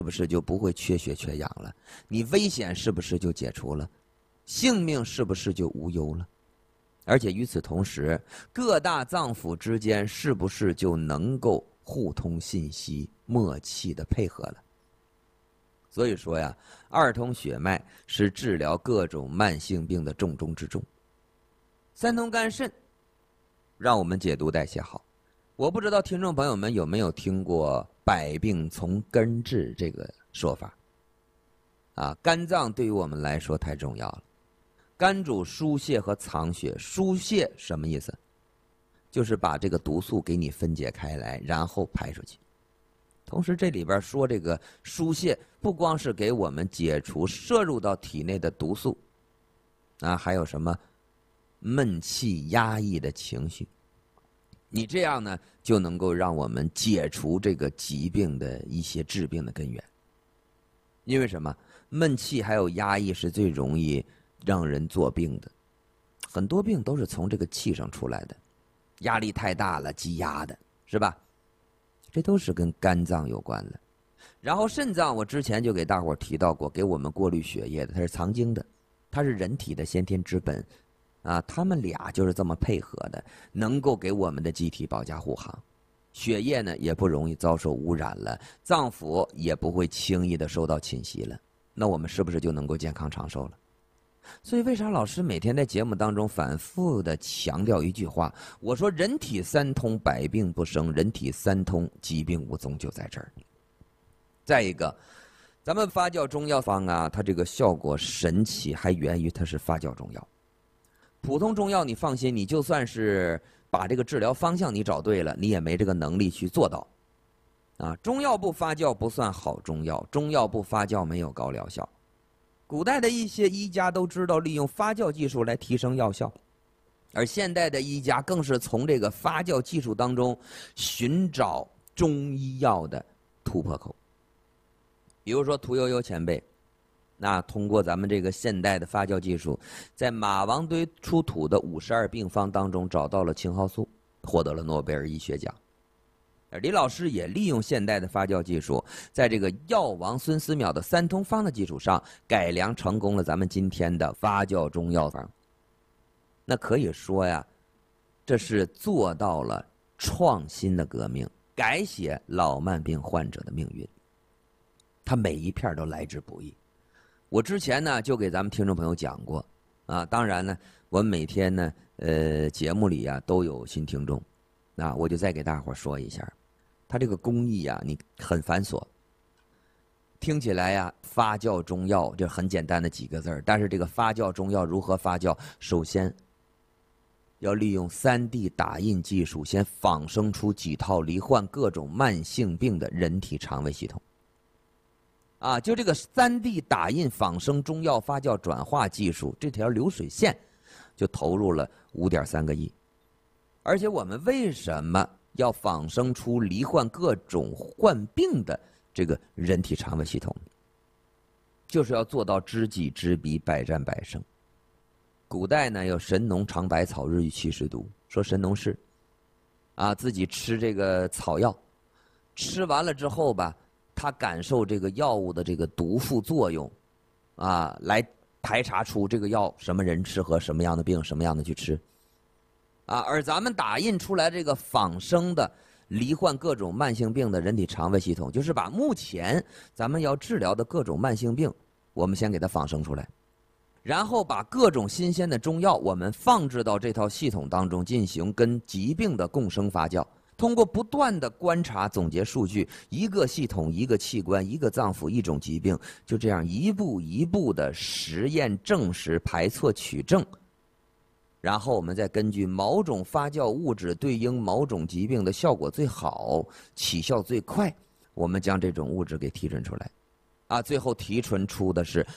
是不是就不会缺血缺氧了？你危险是不是就解除了？性命是不是就无忧了？而且与此同时，各大脏腑之间是不是就能够互通信息、默契的配合了？所以说呀，二通血脉是治疗各种慢性病的重中之重。三通肝肾，让我们解毒代谢好。我不知道听众朋友们有没有听过“百病从根治”这个说法？啊，肝脏对于我们来说太重要了。肝主疏泄和藏血，疏泄什么意思？就是把这个毒素给你分解开来，然后排出去。同时，这里边说这个疏泄，不光是给我们解除摄入到体内的毒素，啊，还有什么闷气、压抑的情绪。你这样呢，就能够让我们解除这个疾病的一些致病的根源。因为什么？闷气还有压抑是最容易让人作病的，很多病都是从这个气上出来的，压力太大了，积压的，是吧？这都是跟肝脏有关的。然后肾脏，我之前就给大伙儿提到过，给我们过滤血液的，它是藏精的，它是人体的先天之本。啊，他们俩就是这么配合的，能够给我们的机体保驾护航，血液呢也不容易遭受污染了，脏腑也不会轻易的受到侵袭了，那我们是不是就能够健康长寿了？所以为啥老师每天在节目当中反复的强调一句话，我说人体三通，百病不生，人体三通，疾病无踪，就在这儿。再一个，咱们发酵中药方啊，它这个效果神奇，还源于它是发酵中药。普通中药你放心，你就算是把这个治疗方向你找对了，你也没这个能力去做到。啊，中药不发酵不算好中药，中药不发酵没有高疗效。古代的一些医家都知道利用发酵技术来提升药效，而现代的医家更是从这个发酵技术当中寻找中医药的突破口。比如说屠呦呦前辈，那通过咱们这个现代的发酵技术，在马王堆出土的52病方当中找到了青蒿素，获得了诺贝尔医学奖。而李老师也利用现代的发酵技术，在这个药王孙思邈的三通方的基础上，改良成功了咱们今天的发酵中药方。那可以说呀，这是做到了创新的革命，改写老慢病患者的命运。它每一片都来之不易。我之前呢就给咱们听众朋友讲过啊，当然呢，我们每天呢节目里啊都有新听众，那我就再给大伙说一下，它这个工艺啊，你很繁琐，听起来呀发酵中药这很简单的几个字儿，但是这个发酵中药如何发酵，首先要利用3D 打印技术，先仿生出几套罹患各种慢性病的人体肠胃系统。啊，就这个3D 打印仿生中药发酵转化技术，这条流水线就投入了5.3个亿。而且我们为什么要仿生出罹患各种患病的这个人体肠胃系统？就是要做到知己知彼，百战百胜。古代呢有神农尝百草，日与其食毒，说神农氏啊自己吃这个草药，吃完了之后吧，他感受这个药物的这个毒副作用，啊，来排查出这个药什么人适合什么样的病，什么样的去吃，啊，而咱们打印出来这个仿生的罹患各种慢性病的人体肠胃系统，就是把目前咱们要治疗的各种慢性病，我们先给它仿生出来，然后把各种新鲜的中药我们放置到这套系统当中，进行跟疾病的共生发酵。通过不断的观察总结数据，一个系统一个器官一个脏腑一种疾病，就这样一步一步的实验证实排错取证，然后我们再根据某种发酵物质对应某种疾病的效果最好，起效最快，我们将这种物质给提纯出来，啊，最后提纯出的是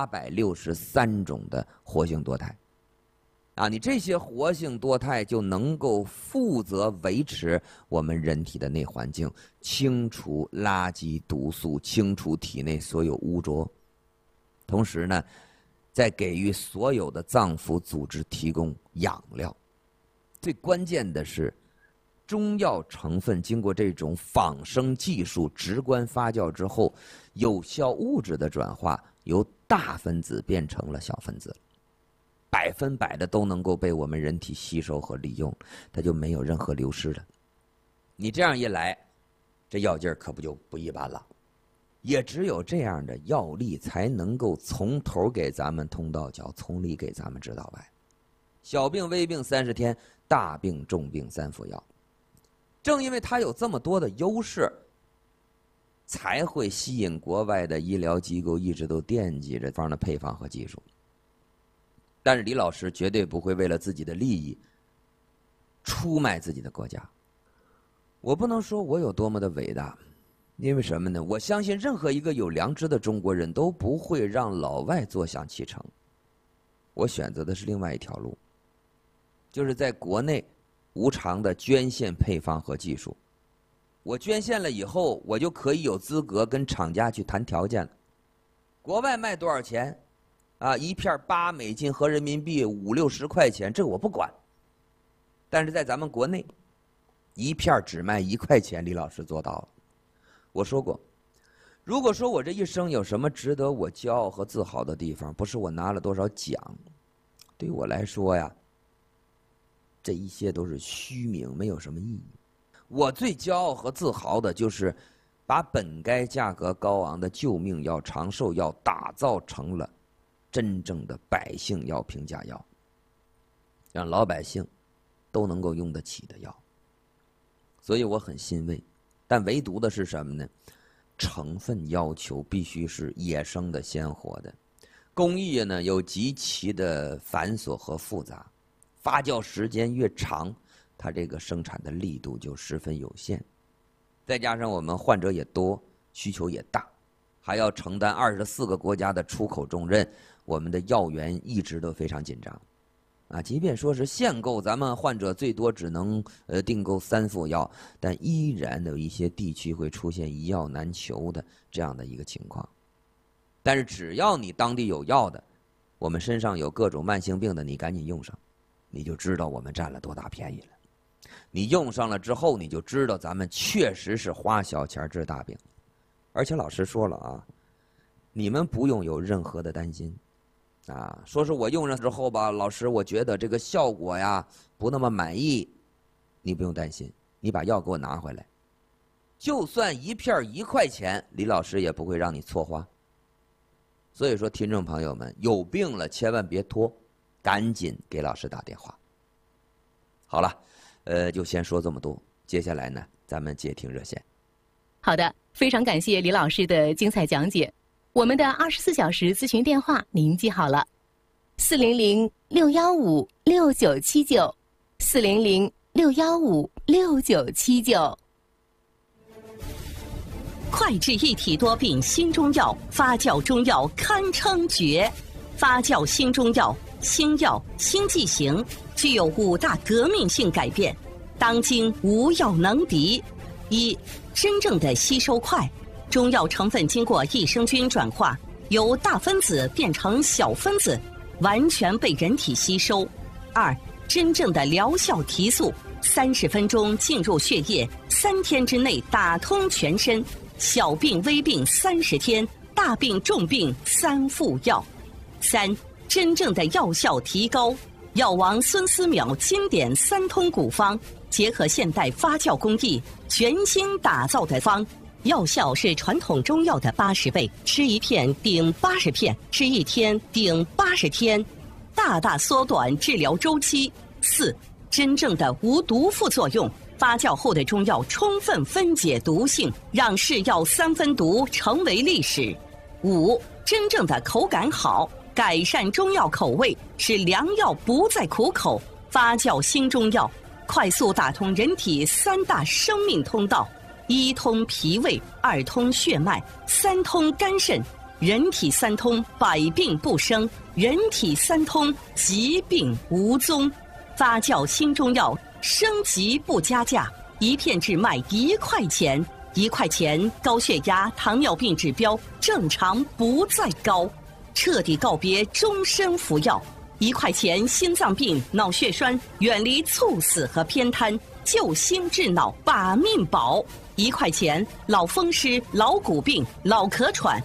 863种的活性多肽。啊，你这些活性多肽就能够负责维持我们人体的内环境，清除垃圾毒素，清除体内所有污浊，同时呢，再给予所有的脏腑组织提供养料。最关键的是， 中药成分经过这种仿生技术直观发酵之后，有效物质的转化由大分子变成了小分子，100%的都能够被我们人体吸收和利用，它就没有任何流失了。你这样一来，这药劲儿可不就不一般了。也只有这样的药力，才能够从头给咱们通到脚，从里给咱们治到外。小病微病30天，大病重病3服药。正因为它有这么多的优势，才会吸引国外的医疗机构一直都惦记着这样的配方和技术。但是李老师绝对不会为了自己的利益出卖自己的国家。我不能说我有多么的伟大，因为什么呢？我相信任何一个有良知的中国人都不会让老外坐享其成。我选择的是另外一条路，就是在国内无偿的捐献配方和技术。我捐献了以后，我就可以有资格跟厂家去谈条件了。国外卖多少钱？一片8美金合人民币50-60块钱，这个我不管。但是在咱们国内，一片只卖1块钱，李老师做到了。我说过，如果说我这一生有什么值得我骄傲和自豪的地方，不是我拿了多少奖，对我来说呀，这一些都是虚名，没有什么意义。我最骄傲和自豪的就是把本该价格高昂的救命药、长寿药打造成了真正的百姓药、平价药，让老百姓都能够用得起的药。所以我很欣慰，但唯独的是什么呢？成分要求必须是野生的、鲜活的，工艺呢又极其的繁琐和复杂，发酵时间越长，它这个生产的力度就十分有限。再加上我们患者也多，需求也大，还要承担24个国家的出口重任，我们的药源一直都非常紧张。即便说是限购，咱们患者最多只能订购3副药，但依然有一些地区会出现一药难求的这样的一个情况。但是只要你当地有药的，我们身上有各种慢性病的，你赶紧用上，你就知道我们占了多大便宜了。你用上了之后，你就知道咱们确实是花小钱治大病。而且老师说了你们不用有任何的担心。说是我用上之后吧，老师，我觉得这个效果呀不那么满意。你不用担心，你把药给我拿回来，就算一片1块钱，李老师也不会让你错花。所以说，听众朋友们，有病了千万别拖，赶紧给老师打电话。好了，就先说这么多，接下来呢，咱们接听热线。 好的，非常感谢李老师的精彩讲解。我们的24小时咨询电话您记好了，400-615-6979，400-615-6979。 快治一体多病新中药，发酵中药堪称绝。发酵新中药，新药新剂型，具有5大革命性改变，当今无药能敌。1、真正的吸收快。中药成分经过益生菌转化，由大分子变成小分子，完全被人体吸收。2、真正的疗效提速，30分钟进入血液，3天之内打通全身。小病微病30天，大病重病3副药。3、真正的药效提高。药王孙思邈经典3通古方，结合现代发酵工艺，全新打造的方。药效是传统中药的80倍，吃1片顶80片，吃1天顶80天，大大缩短治疗周期。4、真正的无毒副作用，发酵后的中药充分分解毒性，让是药3分毒成为历史。5、真正的口感好，改善中药口味，使良药不再苦口。发酵新中药，快速打通人体3大生命通道。1通脾胃，2通血脉，3通肝肾，人体3通，百病不生；人体3通，疾病无踪。发酵新中药，升级不加价，一片只卖1块钱，1块钱高血压、糖尿病指标正常不再高，彻底告别终身服药。1块钱心脏病、脑血栓，远离猝死和偏瘫。 救心治脑把命保，1块钱，老风湿、老骨病、老咳喘、